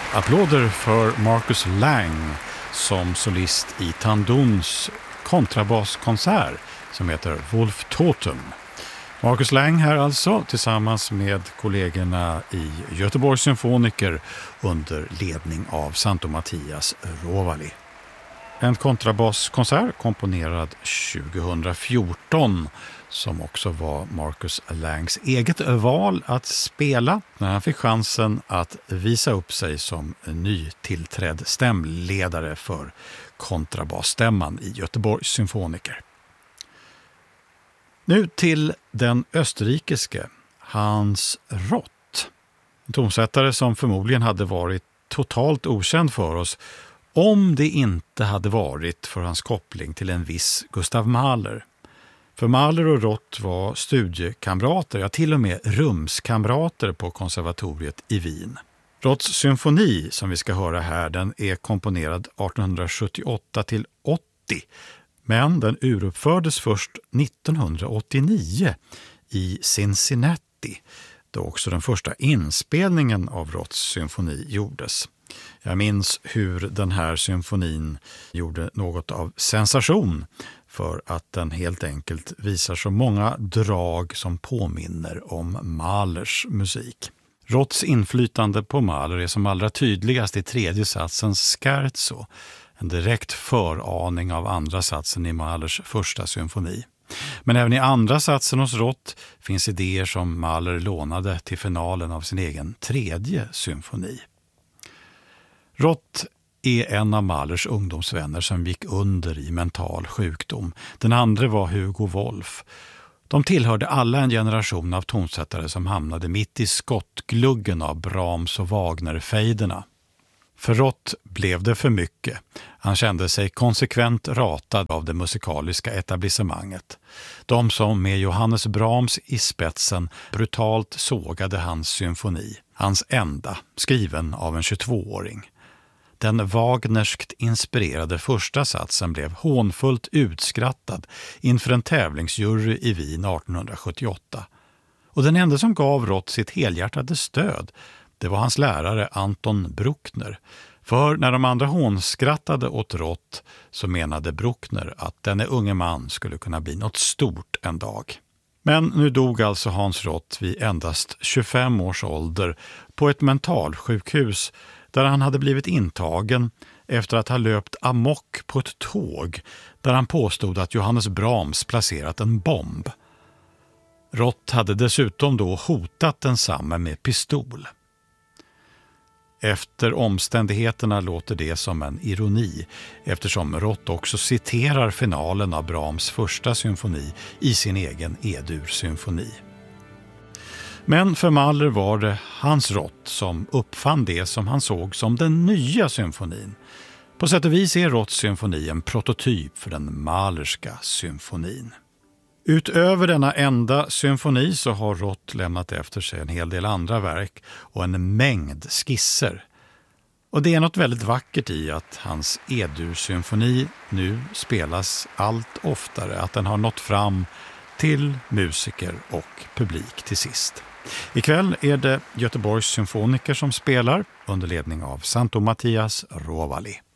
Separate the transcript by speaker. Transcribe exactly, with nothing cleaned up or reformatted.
Speaker 1: Applåder för Marcus Lang som solist i Tanduns kontrabasskonsert som heter Wolf Totem. Marcus Lang här alltså tillsammans med kollegorna i Göteborgs symfoniker under ledning av Santo Mattias Rovali. En kontrabasskonsert komponerad tjugohundrafjorton som också var Marcus Langs eget val att spela när han fick chansen att visa upp sig som nytillträdd stämledare för kontrabasstämman i Göteborgs symfoniker. Nu till den österrikiske Hans Rott, en tonsättare som förmodligen hade varit totalt okänd för oss om det inte hade varit för hans koppling till en viss Gustav Mahler. För Mahler och Rott var studiekamrater, ja till och med rumskamrater på konservatoriet i Wien. Rotts symfoni som vi ska höra här, den är komponerad artonhundrasjuttioåtta till åttio, men den uruppfördes först nittonhundraåttionio i Cincinnati, då också den första inspelningen av Rotts symfoni gjordes. Jag minns hur den här symfonin gjorde något av sensation för att den helt enkelt visar så många drag som påminner om Mahlers musik. Rotts inflytande på Mahler är som allra tydligast i tredje satsens scherzo, en direkt föraning av andra satsen i Mahlers första symfoni. Men även i andra satsen hos Rott finns idéer som Mahler lånade till finalen av sin egen tredje symfoni. Rott är en av Mahlers ungdomsvänner som gick under i mental sjukdom. Den andra var Hugo Wolf. De tillhörde alla en generation av tonsättare som hamnade mitt i skottgluggen av Brahms och Wagner-fejderna. För Rott blev det för mycket. Han kände sig konsekvent ratad av det musikaliska etablissemanget. De som med Johannes Brahms i spetsen brutalt sågade hans symfoni. Hans enda, skriven av en tjugotvååring. Den Wagnerskt inspirerade första satsen blev hånfullt utskrattad inför en tävlingsjury i Wien artonhundrasjuttioåtta. Och den enda som gav Rott sitt helhjärtade stöd, det var hans lärare Anton Bruckner. För när de andra hånskrattade åt Rott så menade Bruckner att denne unge man skulle kunna bli något stort en dag. Men nu dog alltså Hans Rott vid endast tjugofem års ålder på ett mentalsjukhus där han hade blivit intagen efter att ha löpt amok på ett tåg där han påstod att Johannes Brahms placerat en bomb. Rott hade dessutom då hotat densamma med pistol. Efter omständigheterna låter det som en ironi eftersom Rott också citerar finalen av Brahms första symfoni i sin egen E-dur-symfoni. Men för Mahler var det Hans Rott som uppfann det som han såg som den nya symfonin. På sätt och vis är Rotts symfoni en prototyp för den Mahlerska symfonin. Utöver denna enda symfoni så har Rott lämnat efter sig en hel del andra verk och en mängd skisser. Och det är något väldigt vackert i att hans E-dur-symfoni nu spelas allt oftare, att den har nått fram till musiker och publik till sist. Ikväll är det Göteborgs symfoniker som spelar under ledning av Santo Mattias Rovali.